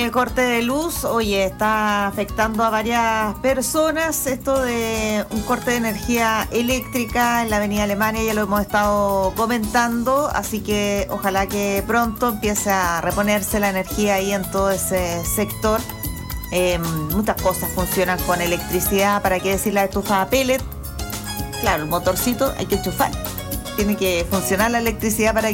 de corte de luz, oye, está afectando a varias personas. Esto de un corte de energía eléctrica en la Avenida Alemania ya lo hemos estado comentando, así que ojalá que pronto empiece a reponerse la energía ahí en todo ese sector. Muchas cosas funcionan con electricidad, ¿para qué decir la estufa a pellet? Claro, el motorcito hay que enchufar. Tiene que funcionar la electricidad para